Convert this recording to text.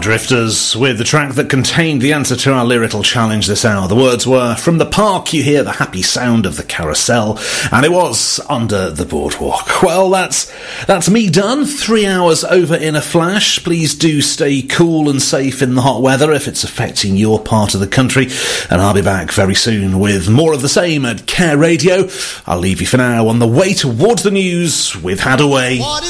Drifters with the track that contained the answer to our lyrical challenge this hour. The words were, "From the park you hear the happy sound of the carousel," and it was "Under the Boardwalk." Well, that's me done. 3 hours over in a flash. Please do stay cool and safe in the hot weather if it's affecting your part of the country, and I'll be back very soon with more of the same at Care Radio. I'll leave you for now on the way towards the news with Hadaway.